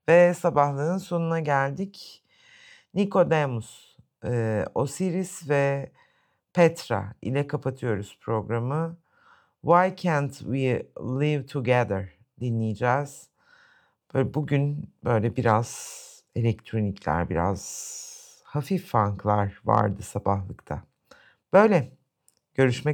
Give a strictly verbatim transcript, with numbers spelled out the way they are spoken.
Ve sabahlığın sonuna geldik. Nicodemus, eee, Osiris ve Petra ile kapatıyoruz programı. Why Can't We Live Together dinleyeceğiz. Böyle bugün böyle biraz elektronikler, biraz hafif funk'lar vardı sabahlıkta. Böyle. Görüşmek